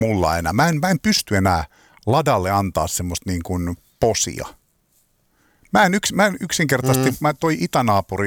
mulla enää. Mä en pysty enää ladalle antaa semmoista niin kuin posia. Mä en yksinkertaisesti, toi itänaapuri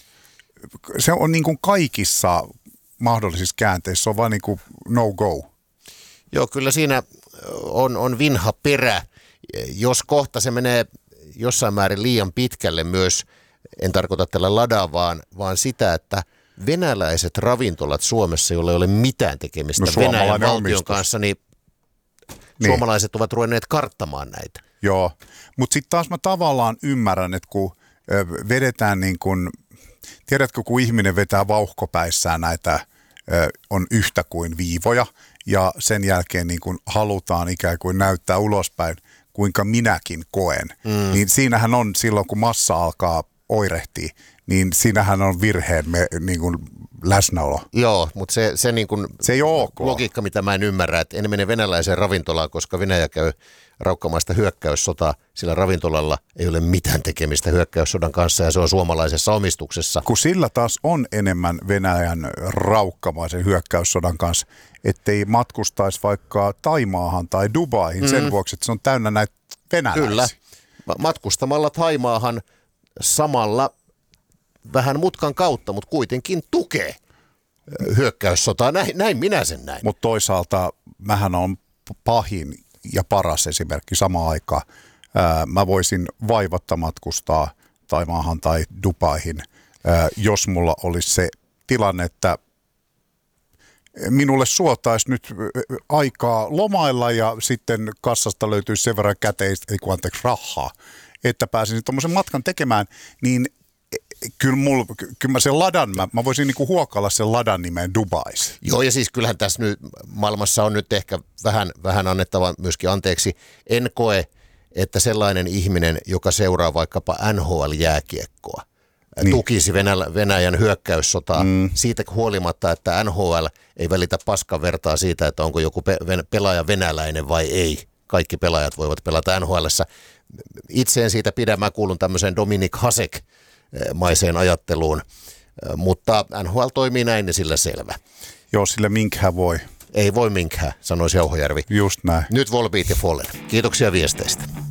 se on niin kuin kaikissa mahdollisissa käänteissä, se on vaan niin kuin no go. Joo, kyllä siinä on vinha perä, jos kohta se menee jossain määrin liian pitkälle myös, en tarkoita tällä ladaa, vaan sitä, että venäläiset ravintolat Suomessa, joilla ei ole mitään tekemistä Venäjän valtion kanssa, niin suomalaiset ovat ruvenneet karttamaan näitä. Joo, mutta sitten taas mä tavallaan ymmärrän, että kun vedetään niin kuin, tiedätkö kun ihminen vetää vauhkopäissään näitä, on yhtä kuin viivoja ja sen jälkeen niin kuin halutaan ikään kuin näyttää ulospäin, kuinka minäkin koen. Niin siinähän on silloin, kun massa alkaa oirehtia, niin siinähän on virheen niin kuin läsnäolo. Joo, mutta se, niin kuin se ei ole ok. Logiikka, mitä mä en ymmärrä, että en mene venäläiseen ravintolaan, koska Venäjä käy raukkamaista hyökkäyssotaa. Sillä ravintolalla ei ole mitään tekemistä hyökkäyssodan kanssa ja se on suomalaisessa omistuksessa. Kun sillä taas on enemmän Venäjän raukkamaisen hyökkäyssodan kanssa, ettei matkustaisi vaikka Taimaahan tai Dubaihin sen vuoksi, että se on täynnä näitä venäläisiä. Kyllä. Matkustamalla Taimaahan samalla vähän mutkan kautta, mutta kuitenkin tukee hyökkäyssotaa. Näin minä sen näin. Mutta toisaalta mähän on pahin ja paras esimerkki samaan aikaan. Mä voisin vaivatta matkustaa Taimaahan tai Dubaihin, jos mulla olisi se tilanne, että minulle suotaisi nyt aikaa lomailla ja sitten kassasta löytyisi sen verran rahaa, että pääsisin tuommoisen matkan tekemään, niin kyllä mä sen ladan, mä voisin niinku huokailla sen ladan nimeen Dubais. Joo, ja siis kyllähän tässä nyt maailmassa on nyt ehkä vähän annettava myöskin anteeksi. En koe, että sellainen ihminen, joka seuraa vaikkapa NHL-jääkiekkoa, tukisi Venäjän hyökkäyssotaa siitä huolimatta, että NHL ei välitä paskan vertaa siitä, että onko joku pelaaja venäläinen vai ei. Kaikki pelaajat voivat pelata NHL:ssä. Itse en siitä pidä, mä kuulun tämmöiseen Dominik Hasek-maiseen ajatteluun, mutta NHL toimii näin ja sillä selvä. Joo, sillä minkähän voi. Ei voi minkähän, sanoisi Jauhojärvi. Just näin. Nyt Volbeat ja Fallen. Kiitoksia viesteistä.